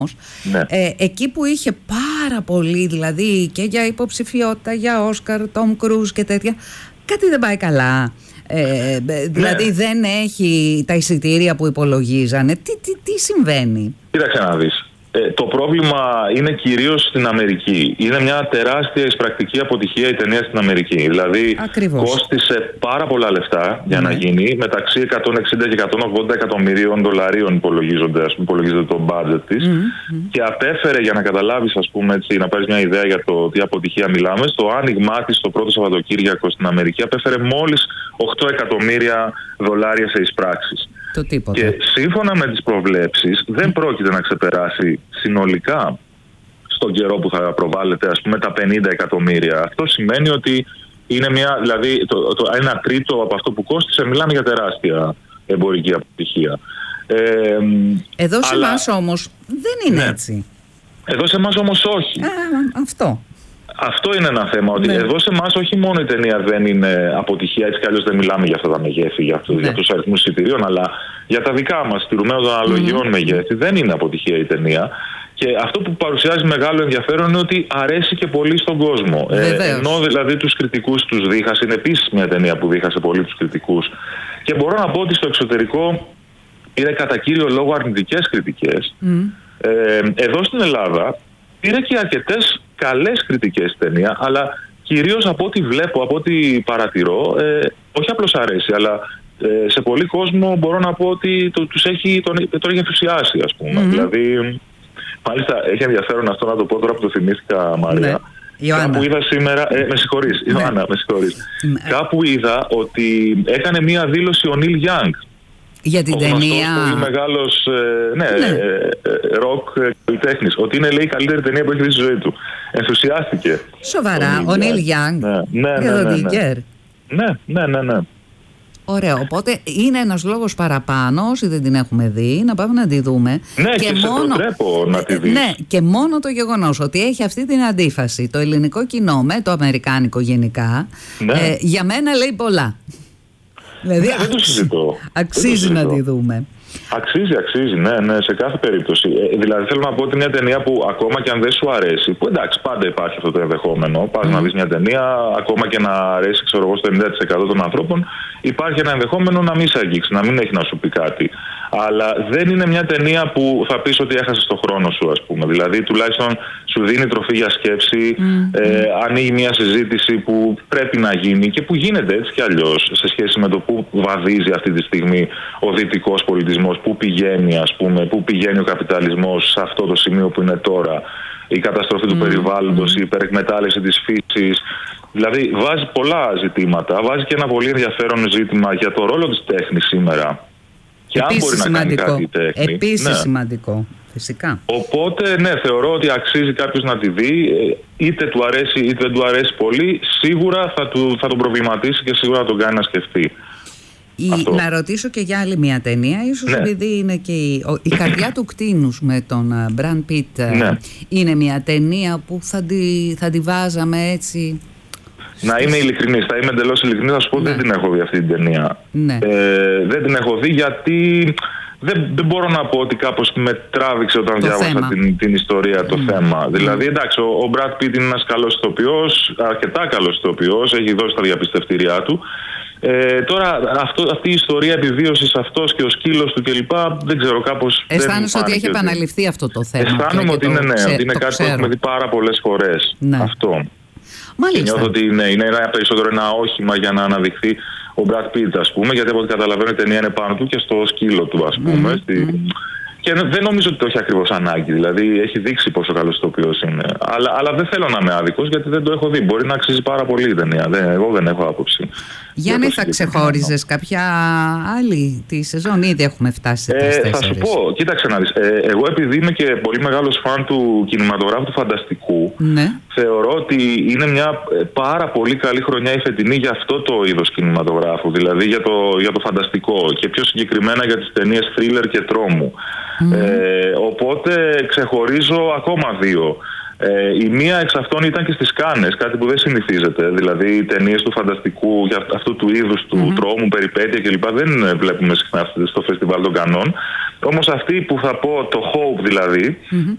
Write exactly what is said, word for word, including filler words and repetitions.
Ναι. Ε, εκεί που είχε πάρα πολύ, δηλαδή και για υποψηφιότητα για Όσκαρ, Τόμ Κρούζ και τέτοια, κάτι δεν πάει καλά. Ε, δηλαδή ναι. δεν έχει τα εισιτήρια που υπολογίζανε. Τι, τι, τι συμβαίνει? Κοίταξε να δεις. Ε, το πρόβλημα είναι κυρίως στην Αμερική. Είναι μια τεράστια εισπρακτική αποτυχία η ταινία στην Αμερική. Δηλαδή Ακριβώς. κόστισε πάρα πολλά λεφτά για ναι. να γίνει. Μεταξύ εκατόν εξήντα και εκατόν ογδόντα εκατομμυρίων δολαρίων υπολογίζονται, ας πούμε, υπολογίζεται το budget της. Mm-hmm. Και απέφερε, για να καταλάβεις, ας πούμε, έτσι, να πάρεις μια ιδέα για το τι αποτυχία μιλάμε, στο άνοιγμά της το πρώτο Σαββατοκύριακο στην Αμερική απέφερε μόλις οκτώ εκατομμύρια δολάρια σε εισπράξεις. Το τίποτα. Και σύμφωνα με τις προβλέψεις δεν πρόκειται να ξεπεράσει συνολικά στον καιρό που θα προβάλλεται, ας πούμε, τα πενήντα εκατομμύρια. Αυτό σημαίνει ότι είναι μια, δηλαδή το, το ένα τρίτο από αυτό που κόστισε. Μιλάμε για τεράστια εμπορική αποτυχία. Ε, Εδώ σε αλλά... εμάς όμως δεν είναι ναι. έτσι. Εδώ σε εμάς όμως όχι. Α, αυτό. Αυτό είναι ένα θέμα, ότι ναι. εδώ σε εμάς όχι μόνο η ταινία δεν είναι αποτυχία, έτσι κι αλλιώς δεν μιλάμε για αυτά τα μεγέθη, για, αυτό, ναι. για τους αριθμούς εισιτηρίων, αλλά για τα δικά μας, τηρουμένων των αναλογιών mm-hmm. μεγέθη, δεν είναι αποτυχία η ταινία. Και αυτό που παρουσιάζει μεγάλο ενδιαφέρον είναι ότι αρέσει και πολύ στον κόσμο. Ε, ενώ δηλαδή τους κριτικούς τους δίχασε, είναι επίσης μια ταινία που δίχασε πολύ τους κριτικούς. Και μπορώ να πω ότι στο εξωτερικό πήρε κατά κύριο λόγο αρνητικές κριτικές. Mm. Ε, εδώ στην Ελλάδα πήρε και αρκετές καλές κριτικές ταινία, αλλά κυρίως από ό,τι βλέπω, από ό,τι παρατηρώ, ε, όχι απλώς αρέσει, αλλά ε, σε πολύ κόσμο μπορώ να πω ότι το, τους έχει, τον, τον έχει ενθουσιάσει, ας πούμε. Mm-hmm. Δηλαδή, μάλιστα έχει ενδιαφέρον αυτό να το πω τώρα που το θυμήθηκα, Μαρία. Ναι. Κάπου είδα σήμερα, ε, με συγχωρείς, ναι. Ιωάννα, με συγχωρείς. Ναι. Κάπου είδα ότι έκανε μία δήλωση ο Νίλ Γιάνγκ. Για την ο ταινία. Ο πολύ μεγάλος ε, ναι, ναι. Ε, ε, ροκ καλλιτέχνης. Ότι είναι, λέει, η καλύτερη ταινία που έχει δει στη ζωή του. Ενθουσιάστηκε. Σοβαρά, ο Νίλ Γιάνγκ. Ναι, ναι, ναι. Για ναι, τον ναι. ναι, ναι, ναι, ναι. Ωραίο. Οπότε είναι ένας λόγος παραπάνω, όσοι δεν την έχουμε δει, να πάμε να τη δούμε. Ναι, και, και μόνο... σε προτρέπω να τη δεις. Ναι, και μόνο το γεγονός ότι έχει αυτή την αντίφαση το ελληνικό κοινό με το αμερικάνικο γενικά, ναι. ε, για μένα λέει πολλά. Δηλαδή, ναι, δεν το συζητώ. Αξίζει το να τη δούμε. Αξίζει, αξίζει, ναι, ναι, σε κάθε περίπτωση. Ε, δηλαδή θέλω να πω ότι μια ταινία που ακόμα και αν δεν σου αρέσει, που εντάξει πάντα υπάρχει αυτό το ενδεχόμενο, πας mm. να δεις μια ταινία, ακόμα και να αρέσει, ξέρω εγώ, στο ενενήντα τοις εκατό των ανθρώπων, υπάρχει ένα ενδεχόμενο να μην σε αγγίξει, να μην έχει να σου πει κάτι. Αλλά δεν είναι μια ταινία που θα πεις ότι έχασες το χρόνο σου, ας πούμε. Δηλαδή τουλάχιστον σου δίνει τροφή για σκέψη, mm. ε, ανοίγει μια συζήτηση που πρέπει να γίνει και που γίνεται έτσι κι αλλιώς σε σχέση με το που βαδίζει αυτή τη στιγμή ο δυτικός πολιτισμός, πού πηγαίνει, ας πούμε, πού πηγαίνει ο καπιταλισμός σε αυτό το σημείο που είναι τώρα, η καταστροφή mm. του περιβάλλοντος, mm. η υπερεκμετάλλευση της φύσης. Δηλαδή βάζει πολλά ζητήματα, βάζει και ένα πολύ ενδιαφέρον ζήτημα για το ρόλο της τέχνης σήμερα. Και αν επίσης μπορεί να σημαντικό. κάνει κάτι η τέχνη. Επίσης ναι. σημαντικό, φυσικά. Οπότε, ναι, θεωρώ ότι αξίζει κάποιος να τη δει. Είτε του αρέσει είτε δεν του αρέσει πολύ, σίγουρα θα, του, θα τον προβληματίσει και σίγουρα θα τον κάνει να σκεφτεί. Η, να ρωτήσω και για άλλη μια ταινία, ίσως ναι. επειδή είναι και η, η καρδιά του κτήνους με τον Μπραντ Πιτ, ναι. είναι μια ταινία που θα τη, θα τη βάζαμε έτσι... Να είμαι ειλικρινής, θα είμαι εντελώς ειλικρινής, θα σου πω ότι ναι. δεν την έχω δει αυτή την ταινία. Ναι. Ε, δεν την έχω δει γιατί δεν, δεν μπορώ να πω ότι κάπως με τράβηξε όταν το διάβασα την, την ιστορία, το mm. θέμα. Mm. Δηλαδή, εντάξει, ο, ο Μπραντ Πιτ είναι ένας καλός ηθοποιός, αρκετά καλός ηθοποιός, έχει δώσει τα διαπιστευτήριά του. Ε, τώρα αυτό, αυτή η ιστορία επιβίωσης αυτός και ο σκύλος του κλπ. Δεν ξέρω, κάπως. Αισθάνεσαι ότι έχει επαναληφθεί αυτό το θέμα. Αισθάνομαι ότι είναι, ναι, ξέ, ότι είναι κάτι ξέρω. που έχουμε δει πάρα πολλές φορές. Ναι. Αυτό. Μάλιστα. Και νιώθω ότι ναι, είναι ένα περισσότερο ένα όχημα για να αναδειχθεί ο Μπραντ Πιτ, ας πούμε, γιατί από ό,τι καταλαβαίνω η ταινία είναι πάνω του και στο σκύλο του, ας πούμε. Mm-hmm. Στη... Και δεν νομίζω ότι το έχει ακριβώς ανάγκη. Δηλαδή έχει δείξει πόσο καλός ηθοποιός είναι. Αλλά, αλλά δεν θέλω να είμαι άδικος γιατί δεν το έχω δει. Μπορεί να αξίζει πάρα πολύ η ταινία. Δεν, εγώ δεν έχω άποψη. Γιάννη, θα ξεχώριζες κάποια άλλη τη σεζόν, ήδη έχουμε φτάσει σε τρεις τέσσερις? Θα σου πω, κοίταξε να δεις. Ε, εγώ επειδή είμαι και πολύ μεγάλος φαν του κινηματογράφου του φανταστικού, ναι. θεωρώ ότι είναι μια πάρα πολύ καλή χρονιά η φετινή για αυτό το είδος κινηματογράφου. Δηλαδή για το, για το φανταστικό και πιο συγκεκριμένα για τις ταινίες thriller και τρόμου. Mm. Ε, οπότε ξεχωρίζω ακόμα δύο. Ε, η μία εξ αυτών ήταν και στις Κάνες, κάτι που δεν συνηθίζεται. Δηλαδή οι ταινίες του φανταστικού, για αυτού του είδους του mm-hmm. τρόμου, περιπέτεια κλπ. Δεν βλέπουμε συχνά στο φεστιβάλ των Κανών. Όμως αυτή που θα πω, το Hope δηλαδή, mm-hmm.